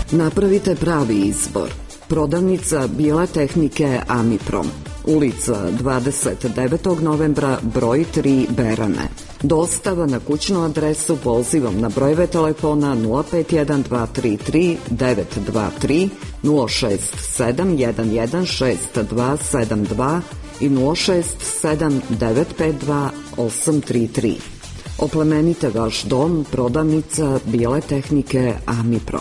Napravite pravi izbor. Prodavnica bijele tehnike Amiprom. Ulica 29. novembra, broj 3, Berane. Dostava na kućnu adresu pozivom na brojeve telefona 051 233 923, 067 11 6272 i 067 952 833. Oplemenite vaš dom, prodavnica bijele tehnike Amiprom.